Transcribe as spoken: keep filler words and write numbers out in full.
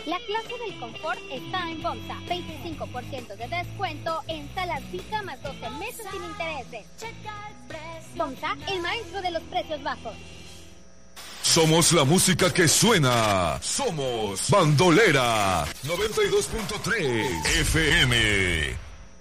La clase del confort está en Bomsa. veinticinco por ciento de descuento en salas Vita más doce meses sin intereses. Bomsa, el maestro de los precios bajos. Somos la música que suena. Somos Bandolera noventa y dos punto tres F M.